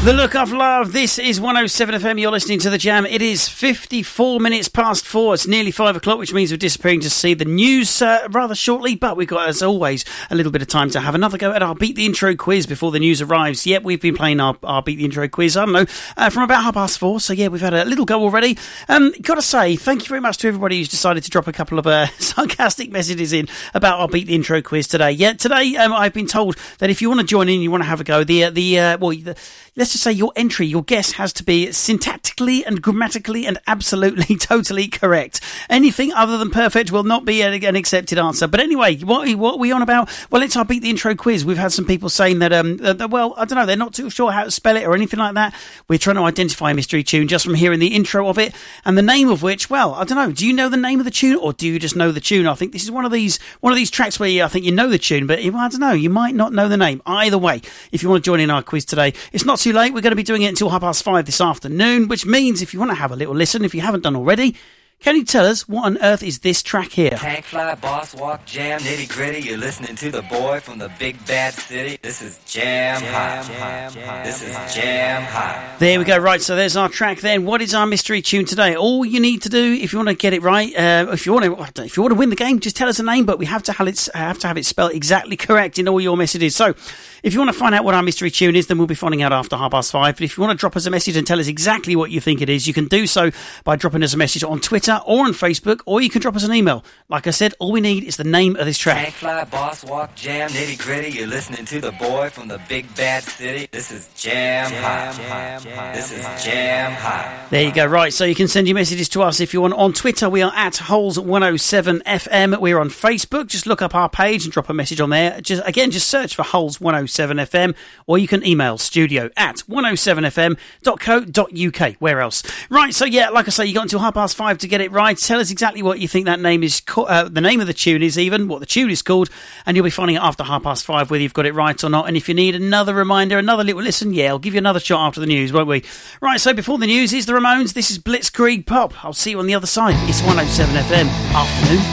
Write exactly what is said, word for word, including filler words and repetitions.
The Look of Love. This is one oh seven F M. You're listening to The Jam. It is fifty-four minutes past four. It's nearly five o'clock, which means we're disappearing to see the news uh, rather shortly. But we've got, as always, a little bit of time to have another go at our Beat the Intro quiz before the news arrives. Yep, we've been playing our, our Beat the Intro quiz, I don't know, uh, from about half past four. So, yeah, we've had a little go already. Um, got to say, thank you very much to everybody who's decided to drop a couple of uh, sarcastic messages in about our Beat the Intro quiz today. Yeah, today um, I've been told that if you want to join in, you want to have a go, the, uh, the uh, well, the, let's just say your entry, your guess has to be syntactically and grammatically and absolutely, totally correct. Anything other than perfect will not be an, an accepted answer. But anyway, what, what are we on about? Well, it's our Beat the Intro quiz. We've had some people saying that, um, that, well, I don't know, they're not too sure how to spell it or anything like that. We're trying to identify a mystery tune just from hearing the intro of it, and the name of which, well, I don't know, do you know the name of the tune or do you just know the tune? I think this is one of these one of these tracks where you, I think you know the tune, but I don't know, you might not know the name. Either way, if you want to join in our quiz today, it's not too late. We're going to be doing it until half past five this afternoon, which means if you want to have a little listen, if you haven't done already, can you tell us what on earth is this track here? Tank fly, boss walk, jam, nitty gritty. You're listening to the boy from the big bad city. This is Jam, jam High. Jam, jam, this is Jam High. There we go. Right, so there's our track then. What is our mystery tune today? All you need to do, if you want to get it right, uh, if you want to, if you want to win the game, just tell us a name. But we have to have it, have to have it spelled exactly correct in all your messages. So, if you want to find out what our mystery tune is, then we'll be finding out after half past five. But if you want to drop us a message and tell us exactly what you think it is, you can do so by dropping us a message on Twitter or on Facebook, or you can drop us an email. Like I said, all we need is the name of this track. Tank fly, boss walk, jam, nitty gritty. You're listening to the boy from the big bad city. This is Jam, jam High. Jam, jam, this is Jam High. There you go. Right, so you can send your messages to us if you want. On Twitter, we are at Holes one oh seven F M. We're on Facebook. Just look up our page and drop a message on there. Just again, just search for Holes one oh seven F M, or you can email studio at one oh seven f m dot co dot u k. Where else? Right, so yeah, like I say, you got until half past five to get it right. Tell us exactly what you think that name is, uh, the name of the tune is, even what the tune is called, and you'll be finding out after half past five whether you've got it right or not. And if you need another reminder, another little listen, yeah, I'll give you another shot after the news, won't we? Right, so before the news is the Ramones. This is Blitzkrieg Pop. I'll see you on the other side. It's one oh seven F M afternoon.